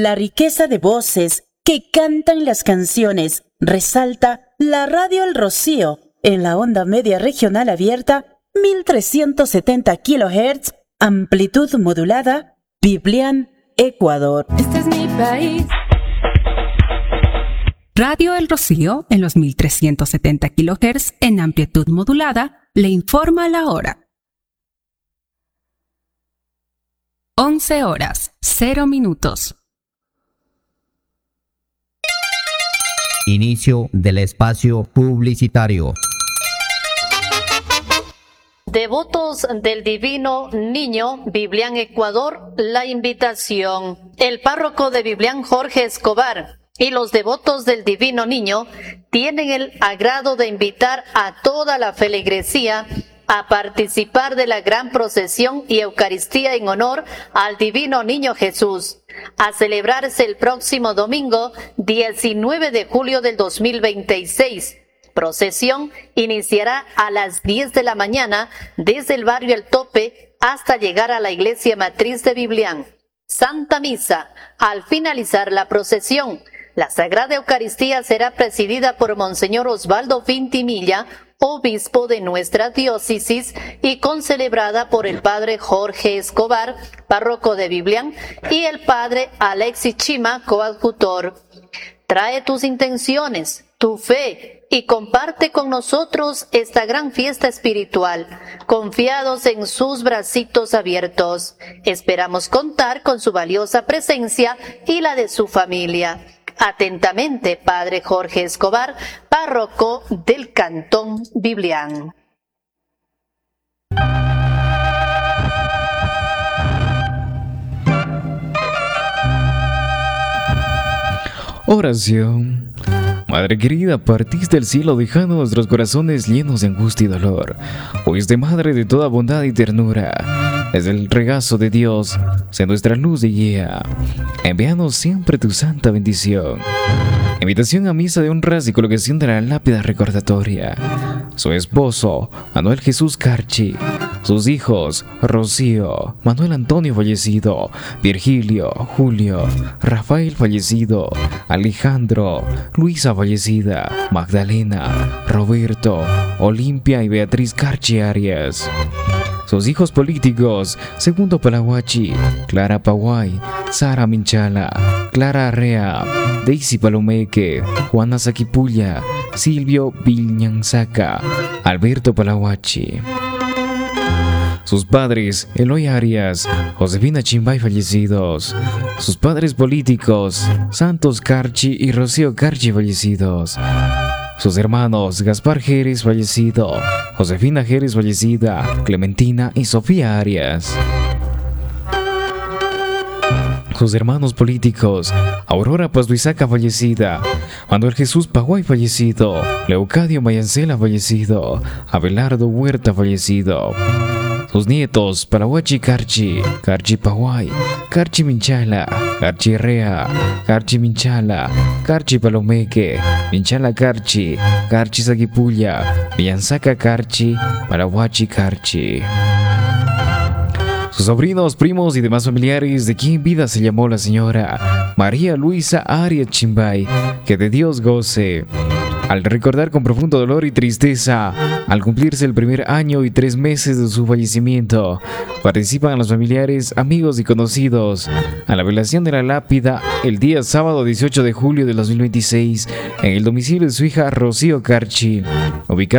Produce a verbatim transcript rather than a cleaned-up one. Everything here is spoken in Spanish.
La riqueza de voces que cantan las canciones resalta la radio El Rocío en la onda media regional abierta mil trescientos setenta kilohertz, amplitud modulada, Biblián, Ecuador. Este es mi país. Radio El Rocío en los mil trescientos setenta kilohertz en amplitud modulada le informa la hora. once horas, cero minutos. Inicio del espacio publicitario. Devotos del Divino Niño, Biblián, Ecuador, la invitación. El párroco de Biblián, Jorge Escobar, y los devotos del Divino Niño tienen el agrado de invitar a toda la feligresía a participar de la gran procesión y Eucaristía en honor al Divino Niño Jesús, a celebrarse el próximo domingo diecinueve de julio del dos mil veintiséis. Procesión iniciará a las diez de la mañana desde el barrio El Tope hasta llegar a la iglesia matriz de Biblián. Santa Misa. Al finalizar la procesión, la Sagrada Eucaristía será presidida por Monseñor Osvaldo Vintimilla, obispo de nuestra diócesis, y concelebrada por el padre Jorge Escobar, párroco de Biblián, y el padre Alexis Chima, coadjutor. Trae tus intenciones, tu fe, y comparte con nosotros esta gran fiesta espiritual, confiados en sus bracitos abiertos. Esperamos contar con su valiosa presencia y la de su familia. Atentamente, padre Jorge Escobar, párroco del Cantón Biblián. Oración. Madre querida, partís del cielo dejando nuestros corazones llenos de angustia y dolor. Fuiste madre de toda bondad y ternura. Desde el regazo de Dios, sé nuestra luz y guía. Envíanos siempre tu santa bendición. Invitación a misa de honras y colocación de la lápida recordatoria. Su esposo, Manuel Jesús Carchi. Sus hijos, Rocío, Manuel Antonio fallecido, Virgilio, Julio, Rafael fallecido, Alejandro, Luisa fallecida, Magdalena, Roberto, Olimpia y Beatriz Carchi Arias. Sus hijos políticos, Segundo Palahuachi, Clara Paguay, Sara Minchala, Clara Arrea, Daisy Palomeque, Juana Saquipulla, Silvio Viñanzaca, Alberto Palahuachi. Sus padres, Eloy Arias, Josefina Chimbay fallecidos. Sus padres políticos, Santos Carchi y Rocío Carchi fallecidos. Sus hermanos, Gaspar Jerez fallecido, Josefina Jerez fallecida, Clementina y Sofía Arias. Sus hermanos políticos, Aurora Pastuizaca fallecida, Manuel Jesús Paguay fallecido, Leucadio Mayancela fallecido, Abelardo Huerta fallecido. Sus nietos, Palahuachi Carchi, Carchi Paguay, Carchi Minchala, Carchi Rea, Carchi Minchala, Carchi Palomeque, Minchala Carchi, Carchi Saquipulla, Villanzaca Carchi, Palahuachi Carchi. Sus sobrinos, primos y demás familiares de quien vida se llamó la señora María Luisa Arias Chimbay, que de Dios goce. Al recordar con profundo dolor y tristeza, al cumplirse el primer año y tres meses de su fallecimiento, participan los familiares, amigos y conocidos a la velación de la lápida el día sábado dieciocho de julio de dos mil veintiséis en el domicilio de su hija Rocío Carchi, ubicado